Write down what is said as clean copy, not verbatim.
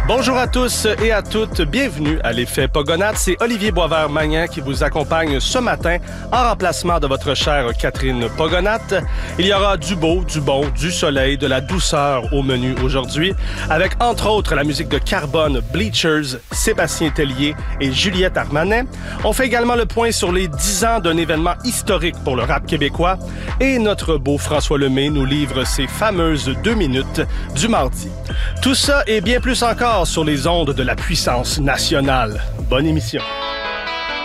Bonjour à tous et à toutes, bienvenue à l'Effet Pogonade. C'est Olivier Boisvert-Magnan qui vous accompagne ce matin en remplacement de votre chère Catherine Pogonate. Il y aura du beau, du bon, du soleil, de la douceur au menu aujourd'hui, avec entre autres la musique de Carbone, Bleachers, Sébastien Tellier et Juliette Armanet. On fait également le point sur les 10 ans d'un événement historique pour le rap québécois et notre beau François Lemay nous livre ses fameuses 2 minutes du mardi. Tout ça et bien plus encore sur les ondes de la puissance nationale. Bonne émission.